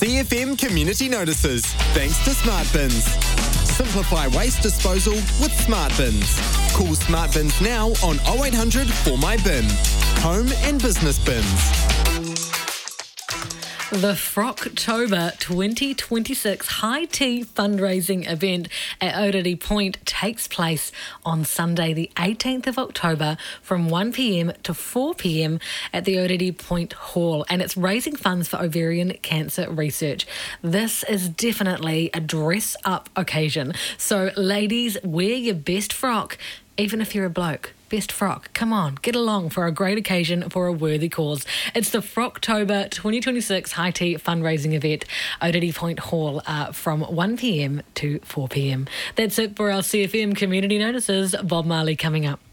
CFM Community Notices, thanks to Smart Bins. Simplify waste disposal with Smart Bins. Call Smart Bins now on 0800 For My Bin. Home and business bins. The Frocktober 2026 High Tea fundraising event at Oriri Point takes place on Sunday the 18th of October from 1pm to 4pm at the Oriri Point Hall, and it's raising funds for ovarian cancer research. This is definitely a dress-up occasion, so ladies, wear your best frock, even if you're a bloke. Best frock. Come on, get along for a great occasion for a worthy cause. It's the Frocktober 2026 High Tea fundraising event, Oriri Point Hall, from 1pm to 4pm. That's it for our CFM Community Notices. Bob Marley coming up.